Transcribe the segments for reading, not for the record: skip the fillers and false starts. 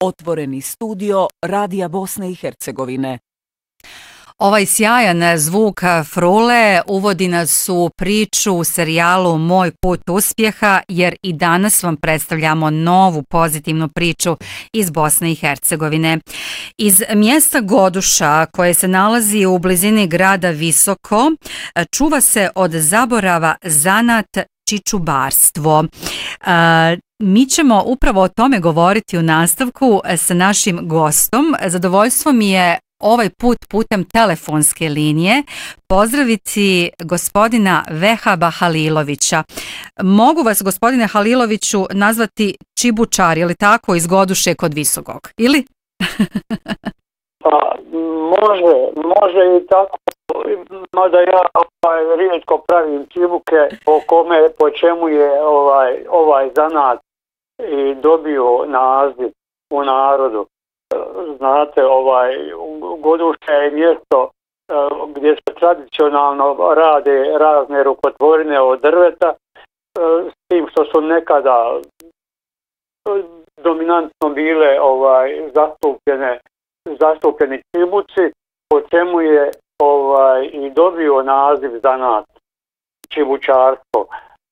Otvoreni studio Radija Bosne i Hercegovine. Ovaj sjajan zvuk frule uvodi nas u priču u serijalu Moj put uspjeha, jer i danas vam predstavljamo novu pozitivnu priču iz Bosne i Hercegovine. Iz mjesta Goduša, koje se nalazi u blizini grada Visoko, čuva se od zaborava zanat čičubarstvo. Mi ćemo upravo o tome govoriti u nastavku sa našim gostom. Zadovoljstvo mi je ovaj put putem telefonske linije pozdraviti gospodina Vehaba Halilovića. Mogu vas, gospodine Haliloviću, nazvati Čibučar, je li tako, iz Goduše kod Visokog, ili? Pa, može i tako, mada ja rijetko pravim čibuke po čemu je ovaj zanat i dobio naziv u narodu. Znate, Goduša je mjesto gdje se tradicionalno rade razne rukotvorine od drveta, s tim što su nekada dominantno bile zastupljeni čibuci, po čemu je i dobio naziv zanat čibučarstvo.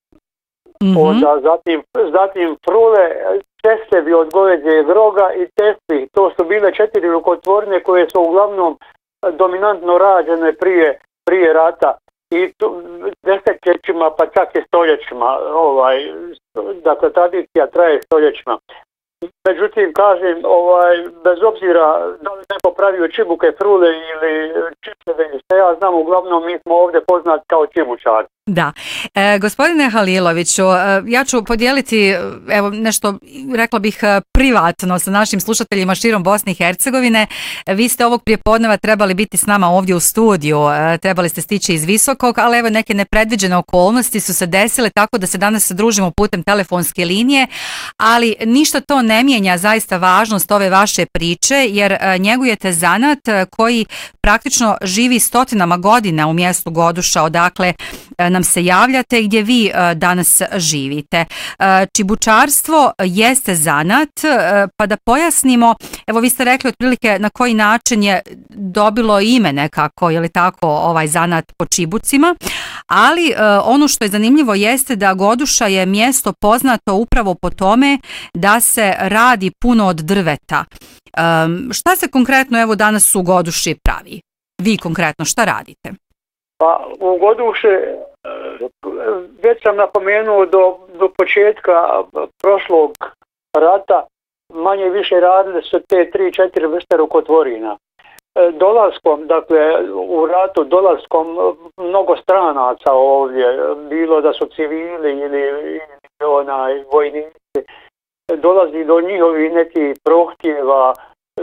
Zatim frule, testevi od goveđeg roga i testi, to su bile 4 rukotvorine koje su uglavnom dominantno rađene prije rata i desetljećima pa čak i stoljećima. Dakle, tradicija traje stoljećima. Međutim, kažem, bez obzira da li neko pravio čibuke, frule ili čičeve, što ja znam, uglavnom mi smo ovdje poznati kao čibučari. Da. Gospodine Haliloviću, ja ću podijeliti nešto, rekla bih, privatno sa našim slušateljima širom Bosne i Hercegovine. Vi ste ovog prijepodneva trebali biti s nama ovdje u studiju, trebali ste stići iz Visokog, ali neke nepredviđene okolnosti su se desile, tako da se danas družimo putem telefonske linije, ali ništa to ne mijenja zaista važnost ove vaše priče, jer njegujete zanat koji praktično živi stotinama godina u mjestu Goduša, odakle nam se javljate, gdje vi danas živite. Čibučarstvo jeste zanat, pa da pojasnimo, evo vi ste rekli otprilike na koji način je dobilo ime nekako, je li tako, ovaj zanat po čibucima, ali ono što je zanimljivo jeste da Goduša je mjesto poznato upravo po tome da se radi puno od drveta. Šta se konkretno evo danas u Goduši pravi? Vi konkretno šta radite? Pa u Goduše, već sam napomenuo do početka prošlog rata, manje više radile su te 3-4 vrste rukotvorina. Dolaskom, dakle u ratu dolaskom mnogo stranaca ovdje, bilo da su civili ili vojnici, dolazi do njihovih nekih prohtjeva,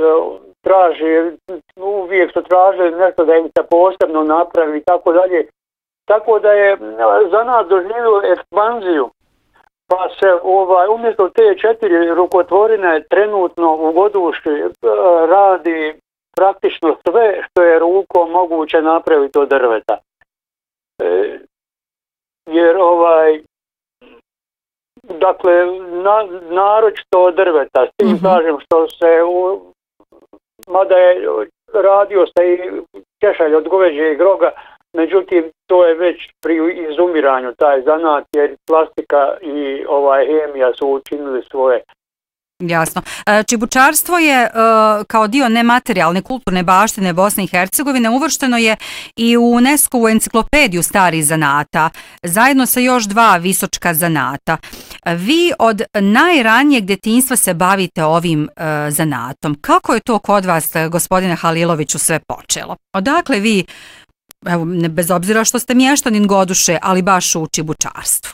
uvijek su tražili nešto da im se posebno napravi i tako dalje. Tako da je za nas doživio ekspanziju. Pa se umjesto te 4 rukotvorine trenutno u Goduši radi praktično sve što je rukom moguće napraviti od drveta. Jer dakle, naročito od drveta, s tim kažem što se mada je radio se i češalj od goveđeg roga, međutim to je već pri izumiranju taj zanat, jer plastika i hemija su učinili svoje. Jasno. Čibučarstvo je kao dio nematerijalne kulturne baštine Bosne i Hercegovine uvršteno je i u UNESCO-vu enciklopediju starih zanata, zajedno sa još 2 visočka zanata. Vi od najranijeg djetinjstva se bavite ovim zanatom. Kako je to kod vas, gospodine Haliloviću, sve počelo? Odakle vi, evo, bez obzira što ste mještanin Goduše, ali baš u čibučarstvu?